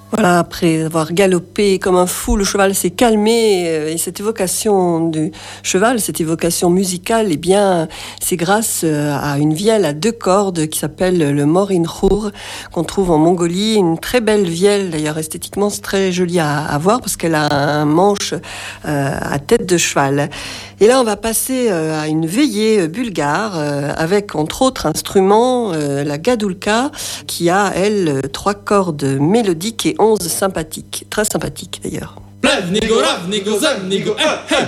Voilà, après avoir galopé comme un fou, le cheval s'est calmé et cette évocation du cheval, cette évocation musicale, eh bien, c'est grâce à une vielle à 2 cordes qui s'appelle le morinkhur qu'on trouve en Mongolie. Une très belle vielle, d'ailleurs esthétiquement c'est très joli à voir parce qu'elle a un manche à tête de cheval. Et là, on va passer à une veillée bulgare avec, entre autres instruments, la gadoulka, qui a, elle, 3 cordes mélodiques et 11 sympathiques. Très sympathiques, d'ailleurs. Plevnigo, ravnigo, zemnigo,